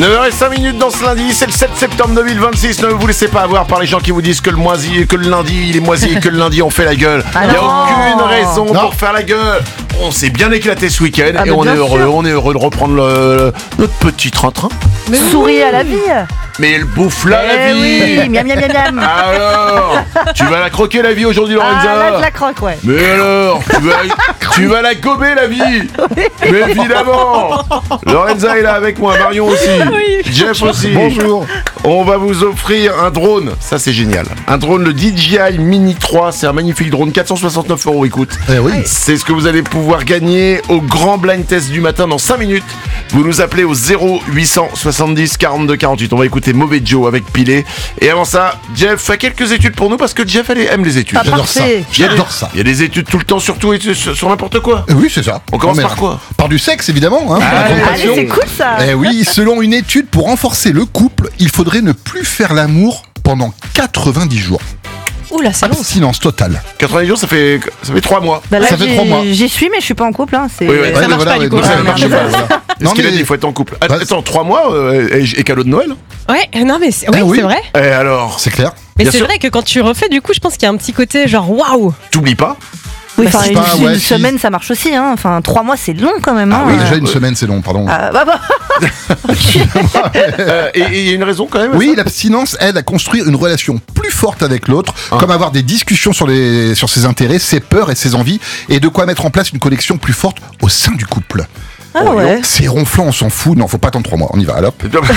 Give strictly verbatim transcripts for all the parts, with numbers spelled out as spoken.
neuf heures cinq dans ce lundi, c'est le sept septembre deux mille vingt-six. Ne vous laissez pas avoir par les gens qui vous disent que le, moisi, que le lundi il est moisi et que le lundi on fait la gueule. Il n'y a aucune raison non. pour faire la gueule. On s'est bien éclaté ce week-end ah, et on est heureux, sûr. on est heureux de reprendre le, notre petit train-train. Mais souris à la vie. Mais elle bouffe là eh la vie. Oui, miam miam miam miam. Alors, tu vas la croquer la vie aujourd'hui, Lorenza. Ah là je la croque, ouais. Mais alors, tu vas, tu vas la gober la vie. Oui. Mais évidemment. Lorenza est là avec moi, Marion aussi, oui. Jeff aussi. Bonjour. On va vous offrir un drone, ça c'est génial. Un drone, le D J I Mini trois, c'est un magnifique drone, quatre cent soixante-neuf euros, écoute. Eh oui. C'est ce que vous allez pouvoir gagner au grand blind test du matin dans cinq minutes. Vous nous appelez au zéro huit cent soixante-dix quarante-deux quarante-huit. On va écouter Mauvais Joe avec Pilé. Et avant ça, Jeff fait quelques études pour nous parce que Jeff elle aime les études. Ah, J'adore ça. J'adore ça. Il y a des études tout le temps sur tout et sur, sur n'importe quoi. Oui, c'est ça. On commence non, par quoi? Par du sexe, évidemment. Hein, ah, allez, c'est cool ça. Eh oui, selon une étude, pour renforcer le couple, il faudrait ne plus faire l'amour pendant quatre-vingt-dix jours. Oula, c'est long. Abstinence totale. quatre-vingt-dix jours, ça fait ça fait trois mois. Bah là, ça fait trois mois. J'y suis, mais je suis pas en couple. Hein. C'est... Oui, oui. Ça ouais, marche voilà, pas ouais, du coup. donc ça Ah, marche merde. pas. Voilà. Est-ce Non, qu'il mais... a dit il faut être en couple? Bah, Attends, trois mois euh, et, et cadeau de Noël? Ouais, non mais c'est, oui, ah, oui. c'est vrai. Et alors? C'est clair. Mais Bien c'est sûr. vrai que quand tu refais, du coup, je pense qu'il y a un petit côté genre waouh. T'oublies pas? Oui, Bah, enfin, c'est une, pas- une ouais, si. semaine, ça marche aussi. Hein. Enfin, trois mois, c'est long quand même. Ah hein. oui, Euh, déjà une semaine, c'est long, pardon. Ah, bah, bah. Euh, et il y a une raison quand même? Oui, l'abstinence aide à construire une relation plus forte avec l'autre, Ah. comme avoir des discussions sur, les, sur ses intérêts, ses peurs et ses envies, et de quoi mettre en place une connexion plus forte au sein du couple. Ah ouais. C'est ronflant, on s'en fout. Non, faut pas attendre trois mois. On y va, alors.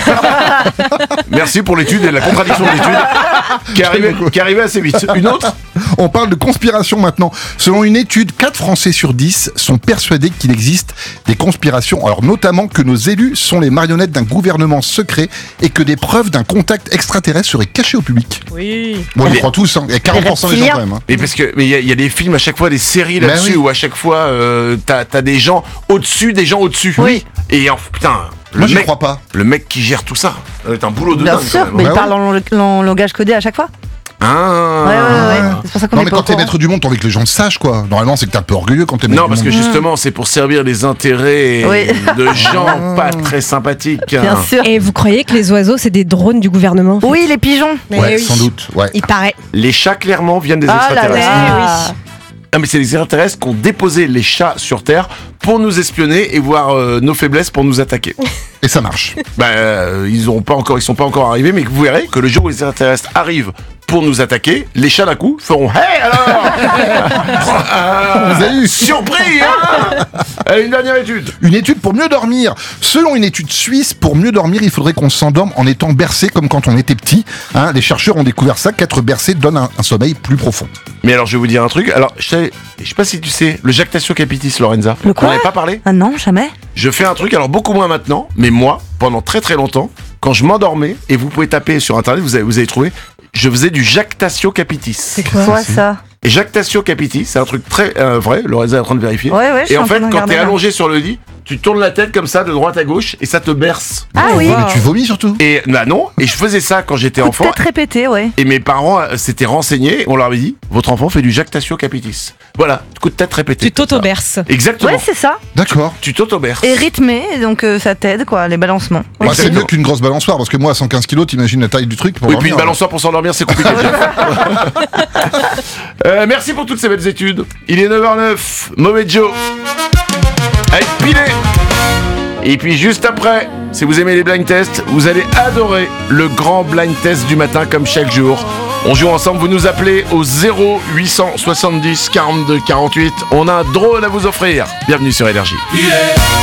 Merci pour l'étude et la contradiction de l'étude qui arrivait, qui arrivait assez vite. Une autre? On parle de conspiration maintenant. Selon une étude, quatre Français sur dix sont persuadés qu'il existe des conspirations. Alors notamment que nos élus sont les marionnettes d'un gouvernement secret et que des preuves d'un contact extraterrestre seraient cachées au public. Oui. Bon, on y Mais- croit tous, hein. Il y a quarante pour cent des gens quand même. Hein. Mais parce que mais il y, a- il y a des films à chaque fois, des séries Ben là-dessus oui. où à chaque fois euh, t'as, t'as des gens au-dessus, des gens au-dessus. Oui. Et en, putain, le Moi, j'y mec, crois pas. le mec qui gère tout ça, c'est un boulot de Bien dingue. sûr, quand même. mais Bah il ouais. parle en, en langage codé à chaque fois. Ah. Ouais, ouais, ouais. C'est pour ça qu'on Non, est mais pas quand au t'es courant. maître du monde, t'as envie que les gens le sachent, quoi. Normalement, c'est que t'es un peu orgueilleux quand t'es maître Non, du parce que monde. justement, c'est pour servir les intérêts Oui. de gens pas très sympathiques. Bien sûr. Et vous croyez que les oiseaux, c'est des drones du gouvernement en fait? Oui, les pigeons. Mais Ouais, oui. sans doute. Ouais. Il paraît. Les chats, clairement, viennent des Ah là extraterrestres. là. Ah, mais c'est les extraterrestres qui ont déposé les chats sur Terre pour nous espionner et voir euh, nos faiblesses pour nous attaquer. Et ça marche. Bah, euh, ils ont pas encore, ils sont pas encore arrivés, mais vous verrez que le jour où les extraterrestres arrivent pour nous attaquer, les chats d'un coup feront hey alors. Ah, Vous avez eu. surpris, hein. Allez, une dernière étude. Une étude pour mieux dormir. Selon une étude suisse, pour mieux dormir, il faudrait qu'on s'endorme en étant bercé comme quand on était petit. Hein, les chercheurs ont découvert ça, qu'être bercé donne un, un sommeil plus profond. Mais alors, je vais vous dire un truc. Alors, je sais, je sais pas si tu sais, le jactatio capitis, Lorenza. Le quoi On n'avait pas parlé. Ah non, jamais. Je fais un truc, alors beaucoup moins maintenant, mais moi, pendant très très longtemps, quand je m'endormais, et vous pouvez taper sur internet, vous avez, vous avez trouvé, je faisais du jactatio capitis. C'est quoi? Quoi ça? Et jactatio capitis, c'est un truc très euh, vrai, Lorenza est en train de vérifier. Ouais, ouais, je suis et en en train fait, de quand regarder, t'es là. allongé sur le lit, tu tournes la tête comme ça, de droite à gauche, et ça te berce. Ah oui. Mais tu vomis surtout. Et bah non, et je faisais ça quand j'étais Coup de enfant. tête répété, ouais. Et mes parents euh, s'étaient renseignés, on leur avait dit, votre enfant fait du jactatio capitis. Voilà, coup de tête répété. Tu t'auto-berces. Exactement. Ouais, c'est ça. D'accord. Tu t'auto-berces. Et rythmé, donc euh, ça t'aide, quoi, les balancements. Bah, c'est Exactement. mieux qu'une grosse balançoire parce que moi à cent quinze kilos, t'imagines la taille du truc pour Oui, puis une dormir. balançoire pour s'endormir, c'est compliqué. euh, merci pour toutes ces belles études. Il est neuf heures neuf, Mauvais Joe. Avec Pilé. Et puis juste après, si vous aimez les blind tests, vous allez adorer le grand blind test du matin comme chaque jour. On joue ensemble, vous nous appelez au zéro huit cent soixante-dix quarante-deux quarante-huit. On a un drone à vous offrir. Bienvenue sur Énergie. Il est